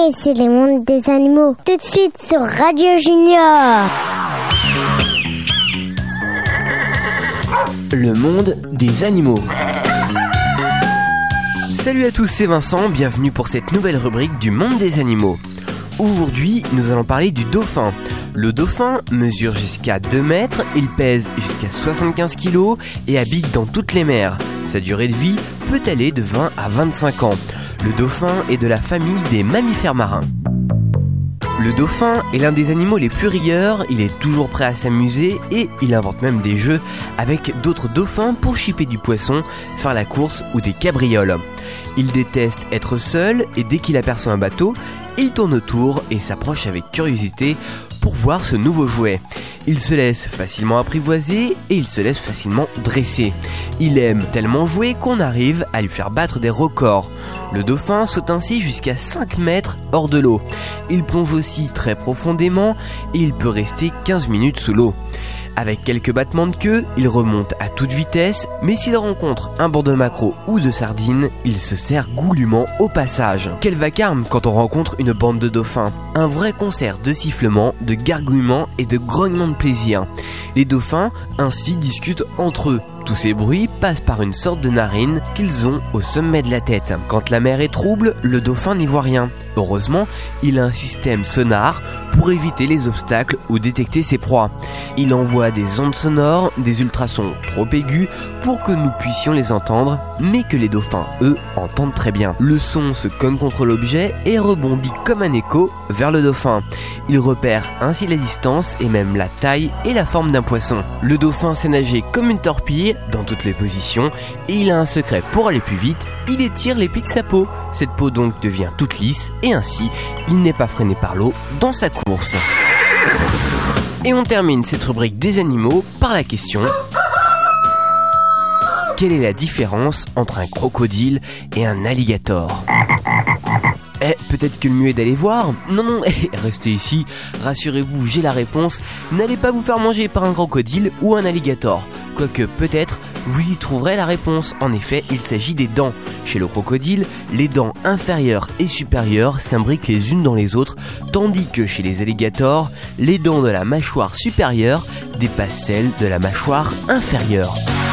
c'est le monde des animaux. Tout de suite sur Radio Junior. Le monde des animaux. Salut à tous, c'est Vincent, bienvenue pour cette nouvelle rubrique du monde des animaux. Aujourd'hui, nous allons parler du dauphin. Le dauphin mesure jusqu'à 2 mètres, il pèse jusqu'à 75 kg et habite dans toutes les mers. Sa durée de vie peut aller de 20 à 25 ans. Le dauphin est de la famille des mammifères marins. Le dauphin est l'un des animaux les plus rieurs, il est toujours prêt à s'amuser et il invente même des jeux avec d'autres dauphins pour chipper du poisson, faire la course ou des cabrioles. Il déteste être seul et dès qu'il aperçoit un bateau, il tourne autour et s'approche avec curiosité pour voir ce nouveau jouet. Il se laisse facilement apprivoiser et il se laisse facilement dresser. Il aime tellement jouer qu'on arrive à lui faire battre des records. Le dauphin saute ainsi jusqu'à 5 mètres hors de l'eau. Il plonge aussi très profondément et il peut rester 15 minutes sous l'eau. Avec quelques battements de queue, il remonte à toute vitesse, mais s'il rencontre un banc de maquereaux ou de sardines, il se sert goulûment au passage. Quel vacarme quand on rencontre une bande de dauphins. Un vrai concert de sifflements, de gargouillements et de grognements de plaisir. Les dauphins ainsi discutent entre eux. Tous ces bruits passent par une sorte de narine qu'ils ont au sommet de la tête. Quand la mer est trouble, le dauphin n'y voit rien. Heureusement, il a un système sonar pour éviter les obstacles ou détecter ses proies. Il envoie des ondes sonores, des ultrasons trop aigus pour que nous puissions les entendre, mais que les dauphins, eux, entendent très bien. Le son se cogne contre l'objet et rebondit comme un écho vers le dauphin. Il repère ainsi la distance et même la taille et la forme d'un poisson. Le dauphin sait nager comme une torpille dans toutes les positions et il a un secret pour aller plus vite, il étire les plis de sa peau. Cette peau donc devient toute lisse et ainsi il n'est pas freiné par l'eau dans sa course. Et on termine cette rubrique des animaux par la question: quelle est la différence entre un crocodile et un alligator ? Peut-être que le mieux est d'aller voir. Non, restez ici, rassurez-vous, j'ai la réponse. N'allez pas vous faire manger par un crocodile ou un alligator. Quoique peut-être, vous y trouverez la réponse. En effet, il s'agit des dents. Chez le crocodile, les dents inférieures et supérieures s'imbriquent les unes dans les autres, tandis que chez les alligators, les dents de la mâchoire supérieure dépassent celles de la mâchoire inférieure.